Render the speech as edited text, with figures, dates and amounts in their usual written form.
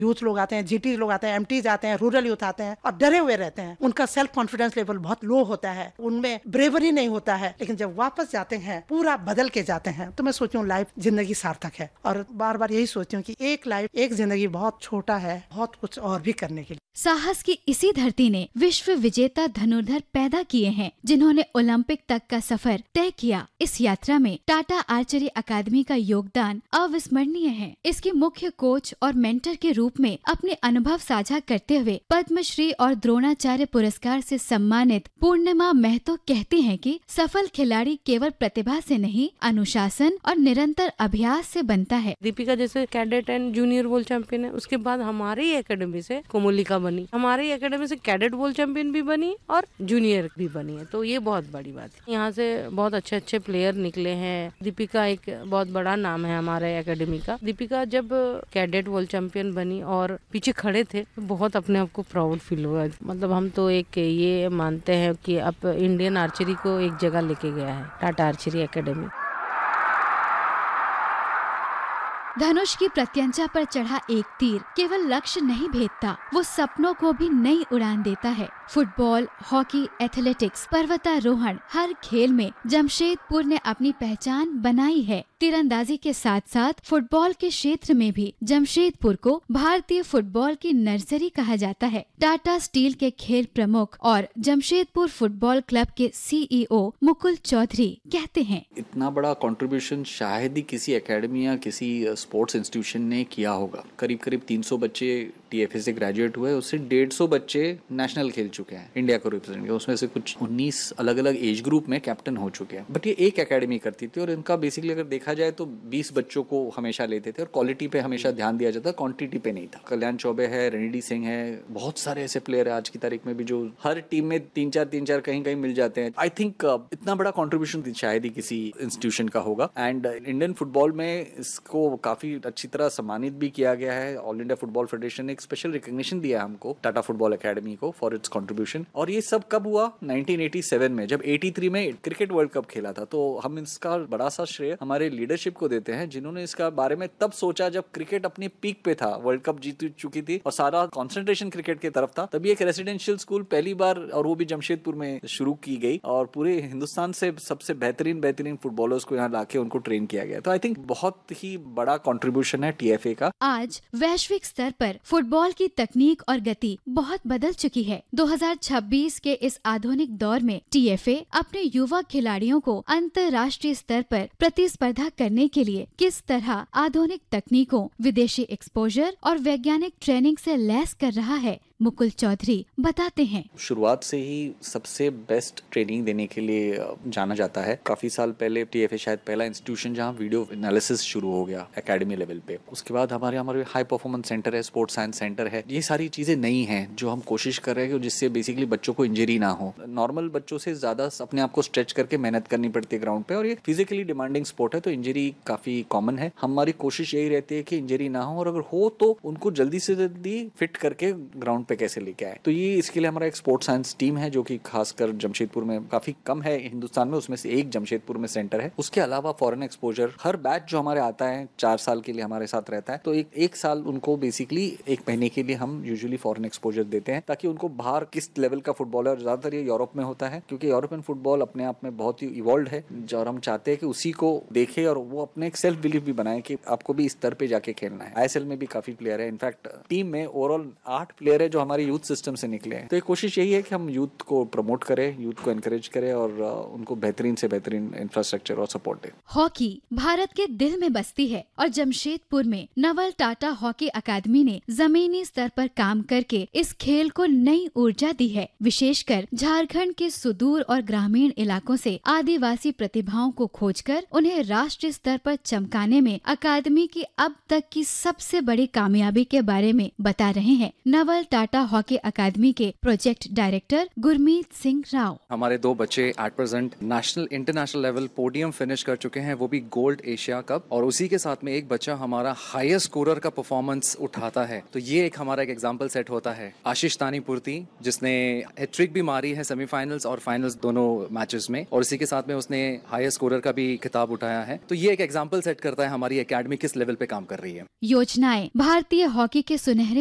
Youth लोग आते हैं, जीटी लोग आते हैं, एमटीज आते हैं, रूरल यूथ आते हैं और डरे हुए रहते हैं। उनका सेल्फ कॉन्फिडेंस लेवल बहुत लो होता है, उनमें ब्रेवरी नहीं होता है। लेकिन जब वापस जाते हैं पूरा बदल के जाते हैं, तो मैं सोचती हूँ लाइफ, जिंदगी सार्थक है। और बार बार यही सोचती हूँ कि एक लाइफ, एक जिंदगी बहुत छोटा है, बहुत कुछ और भी करने के लिए। साहस की इसी धरती ने विश्व विजेता धनुर्धर पैदा किए हैं, जिन्होंने ओलंपिक तक का सफर तय किया। इस यात्रा में टाटा आर्चरी अकादमी का योगदान अविस्मरणीय है। इसके मुख्य कोच और मेंटर के रूप में अपने अनुभव साझा करते हुए पद्मश्री और द्रोणाचार्य पुरस्कार से सम्मानित पूर्णिमा महतो कहती हैं कि सफल खिलाड़ी केवल प्रतिभा से नहीं, अनुशासन और निरंतर अभ्यास से बनता है। दीपिका जैसे cadet and junior world champion है, उसके बाद हमारे ही एकेडमी से कोमोलिका बनी, हमारे ही एकेडमी से कैडेट वर्ल्ड चैंपियन भी बनी और जूनियर भी बनी है। तो ये बहुत बड़ी बात है। यहाँ से बहुत अच्छे अच्छे प्लेयर निकले हैं। दीपिका एक बहुत बड़ा नाम है हमारे एकेडमी का। दीपिका जब कैडेट वर्ल्ड चैंपियन बनी और पीछे खड़े थे, तो बहुत अपने आप को प्राउड फील हुआ। मतलब हम तो एक ये मानते हैं कि अब इंडियन आर्चरी को एक जगह लेके गया है टाटा आर्चरी एकेडमी। धनुष की प्रत्यंचा पर चढ़ा एक तीर केवल लक्ष्य नहीं भेदता, वो सपनों को भी नई उड़ान देता है। फुटबॉल, हॉकी, एथलेटिक्स, पर्वतारोहण, हर खेल में जमशेदपुर ने अपनी पहचान बनाई है। तीरंदाजी के साथ साथ फुटबॉल के क्षेत्र में भी जमशेदपुर को भारतीय फुटबॉल की नर्सरी कहा जाता है। टाटा स्टील के खेल प्रमुख और जमशेदपुर फुटबॉल क्लब के सीईओ मुकुल चौधरी कहते हैं, इतना बड़ा कंट्रीब्यूशन शायद ही किसी एकेडमी या किसी स्पोर्ट्स इंस्टीट्यूशन ने किया होगा। करीब करीब 300 बच्चे टीएफए से ग्रेजुएट हुए, उससे 150 बच्चे नेशनल खेल चुके हैं, इंडिया को रिप्रेजेंट किया। उसमें से कुछ 19 अलग अलग एज ग्रुप में कैप्टन हो चुके हैं। बट ये एक एकेडमी करती थी और इनका बेसिकली अगर देखा जाए तो 20 बच्चों को हमेशा लेते थे और क्वालिटी पे हमेशा ध्यान दिया जाता, क्वांटिटी पे नहीं था। कल्याण चौबे है, रणीडी सिंह है, बहुत सारे ऐसे प्लेयर है आज की तारीख में भी जो हर टीम में 3-4 कहीं कहीं मिल जाते हैं। आई थिंक इतना बड़ा कॉन्ट्रीब्यूशन शायद ही किसी इंस्टीट्यूशन का होगा। एंड इंडियन फुटबॉल में इसको काफी अच्छी तरह सम्मानित भी किया गया है। ऑल इंडिया फुटबॉल फेडरेशन ने एक स्पेशल रिकॉग्निशन दिया है हमको, टाटा फुटबॉल एकेडमी को, फॉर इट्स कंट्रीब्यूशन। और ये सब कब हुआ? 1987 में, जब 83 में क्रिकेट वर्ल्ड कप खेला था। तो हम इसका बड़ा सा श्रेय हमारे लीडरशिप को देते हैं, जिन्होंने इसका बारे में तब सोचा जब क्रिकेट अपने पीक पे था, वर्ल्ड कप जीत चुकी थी और सारा कॉन्सेंट्रेशन क्रिकेट की तरफ था। तभी एक रेसिडेंशियल स्कूल पहली बार, और वो भी जमशेदपुर में शुरू की गई और पूरे हिंदुस्तान से सबसे बेहतरीन फुटबॉलर्स को यहाँ लाके उनको ट्रेन किया गया। तो आई थिंक बहुत ही बड़ा कंट्रीब्यूशन है टीएफए का। आज वैश्विक स्तर पर फुटबॉल की तकनीक और गति बहुत बदल चुकी है। 2026 के इस आधुनिक दौर में टीएफए अपने युवा खिलाड़ियों को अंतर्राष्ट्रीय स्तर पर प्रतिस्पर्धा करने के लिए किस तरह आधुनिक तकनीकों, विदेशी एक्सपोजर और वैज्ञानिक ट्रेनिंग से लैस कर रहा है, मुकुल चौधरी बताते हैं। शुरुआत से ही सबसे बेस्ट ट्रेनिंग देने के लिए जाना जाता है। काफी साल पहले टीएफए शायद पहला इंस्टीट्यूशन जहां वीडियो एनालिसिस शुरू हो गया एकेडमी लेवल पे। उसके बाद हमारे हाई परफॉर्मेंस सेंटर है, स्पोर्ट्स साइंस सेंटर है। ये सारी चीजें नई हैं जो हम कोशिश कर रहे हैं कि जिससे बेसिकली बच्चों को इंजरी ना हो। नॉर्मल बच्चों से ज्यादा अपने आप को स्ट्रेच करके मेहनत करनी पड़ती है ग्राउंड पे, और ये फिजिकली डिमांडिंग स्पोर्ट है, तो इंजरी काफी कॉमन है। हमारी कोशिश यही रहती है कि इंजरी ना हो, और अगर हो तो उनको जल्दी से जल्दी फिट करके ग्राउंड पे कैसे लेके आए। तो ये इसके लिए हमारा एक स्पोर्ट्स साइंस टीम है जो कि खासकर जमशेदपुर में काफी कम है हिंदुस्तान में, उसमें से एक जमशेदपुर में सेंटर है। उसके अलावा फॉरेन एक्सपोजर, हर बैच जो हमारे आता है 4 साल के लिए हमारे साथ रहता है, तो एक साल उनको बेसिकली 1 महीने के लिए हम यूजुअली फॉरेन एक्सपोजर देते हैं, ताकि उनको बाहर किस लेवल का फुटबॉलर, ज्यादातर ये यूरोप में होता है क्योंकि यूरोपियन फुटबॉल अपने आप में बहुत ही इवॉल्व है, और हम चाहते हैं कि उसी को देखे और वो अपने एक सेल्फ बिलीफ भी बनाए कि आपको भी इस स्तर पे जाके खेलना है। आईएसएल में भी काफी प्लेयर है, इनफैक्ट टीम में ओवरऑल 8 प्लेयर है जो हमारे यूथ सिस्टम से निकले हैं। तो एक कोशिश यही है कि हम यूथ को प्रमोट करें, यूथ को एनकरेज करें और उनको बेहतरीन से बेहतरीन इंफ्रास्ट्रक्चर और सपोर्ट दें। हॉकी भारत के दिल में बसती है और जमशेदपुर में नवल टाटा हॉकी अकादमी ने जमीनी स्तर पर काम करके इस खेल को नई ऊर्जा दी है। विशेषकर झारखंड के सुदूर और ग्रामीण इलाकों से आदिवासी प्रतिभाओं को खोजकर उन्हें राष्ट्रीय स्तर पर चमकाने में अकादमी की अब तक की सबसे बड़ी कामयाबी के बारे में बता रहे हैं नवल टाटा टाटा हॉकी अकादमी के प्रोजेक्ट डायरेक्टर गुरमीत सिंह राव। हमारे 2 बच्चे at present national international level podium finish कर चुके हैं, वो भी गोल्ड एशिया कप, और उसी के साथ में एक बच्चा हमारा हाईएस्ट स्कोरर का परफॉर्मेंस उठाता है। तो ये एक हमारा एक एग्जांपल सेट होता है। आशीष तानीपुर्ती जिसने हैट्रिक भी मारी है सेमीफाइनल्स और फाइनल्स दोनों मैचेस में, और इसी के साथ में उसने हाईएस्ट स्कोरर का भी खिताब उठाया है। तो ये एक एग्जांपल सेट करता है हमारी एकेडमी किस लेवल पे काम कर रही है। योजनाएं भारतीय हॉकी के सुनहरे